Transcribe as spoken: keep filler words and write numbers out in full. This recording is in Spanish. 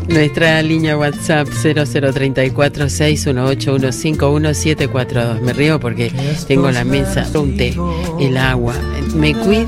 Nuestra línea WhatsApp cero cero treinta y cuatro, seis uno ocho, uno cinco uno, siete cuatro dos. Me río porque tengo la mesa, un té, el agua. Me cuido